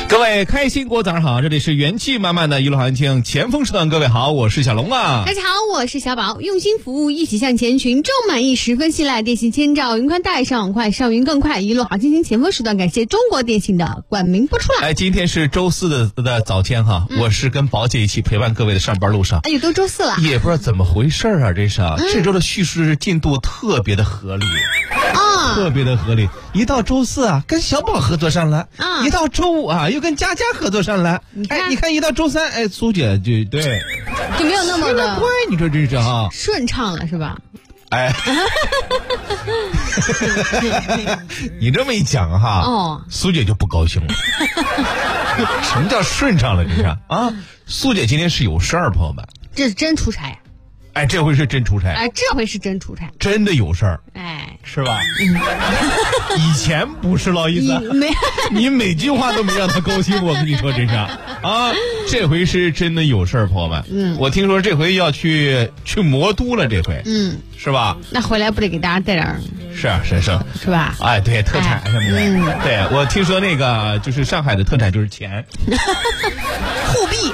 各位开心果早上好，这里是元气满满的娱乐环境前锋时段，各位好，我是小龙啊。 大家好，我是小宝，用心服务，一起向前，群众满意，十分信赖，电信千兆，云宽带，上网快，上云更快，娱乐好进行前锋时段，感谢中国电信的冠名播出来。 今天是周四的早间哈，我是跟宝姐一起陪伴各位的上班路上。 哎呦，都周四了， 也不知道怎么回事啊，这是这周的叙事进度特别的合理。特别的合理，一到周四啊，跟小宝合作上了；一到周五啊，又跟佳佳合作上了。你看一到周三，苏姐就没有那么的乖，你说真是啊， 顺畅了是吧？ 你这么一讲哈，苏姐就不高兴了。什么叫顺畅了？这是啊，苏姐今天是有事儿，朋友们， 这是真出差。 这回是真出差。 这回是真出差， 真的有事儿。是吧？以前不是老意思，你每句话都没让他高兴，我跟你说真是啊，这回是真的有事儿，朋友们。我听说这回要去魔都了，这回是吧？ 那回来不得给大家带点是吧？ 对，特产什么的。对，我听说那个就是上海的特产就是钱， 货币。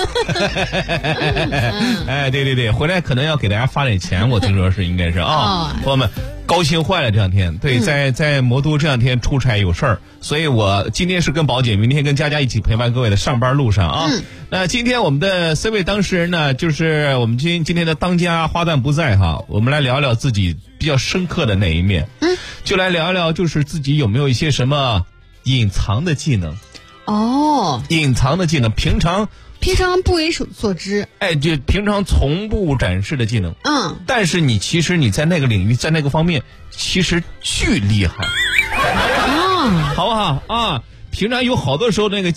对，回来可能要给大家发点钱，我听说是应该是啊，朋友们。高兴坏了，这两天对，在魔都这两天出差有事儿，所以我今天是跟宝姐，明天跟佳佳一起陪伴各位的上班路上啊。那今天我们的3位当事人呢，就是我们今天的当家花旦不在哈，我们来聊聊自己比较深刻的那一面，就来聊聊就是自己有没有一些什么隐藏的技能。隐藏的技能，平常不为所知， 就平常从不展示的技能，但是其实你在那个领域，在那个方面，其实巨厉害，好不好啊？平常有好多时候那个